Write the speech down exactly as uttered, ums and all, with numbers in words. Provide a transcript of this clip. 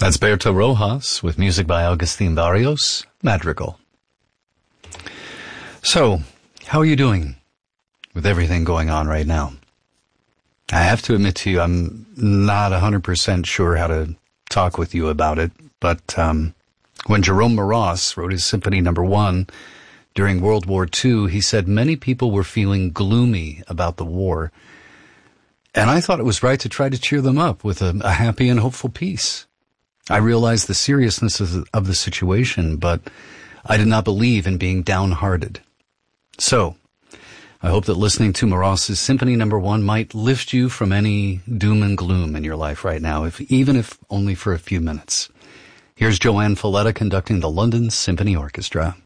That's Berto Rojas with music by Agustin Barrios, Madrigal. So, how are you doing with everything going on right now? I have to admit to you, I'm not one hundred percent sure how to talk with you about it, but um, when Jerome Moross wrote his Symphony Number One during World War Two, he said many people were feeling gloomy about the war, and I thought it was right to try to cheer them up with a, a happy and hopeful piece. I realized the seriousness of the, of the situation, but I did not believe in being downhearted. So, I hope that listening to Moross's Symphony Number One might lift you from any doom and gloom in your life right now, if even if only for a few minutes. Here's Joanne Falletta conducting the London Symphony Orchestra.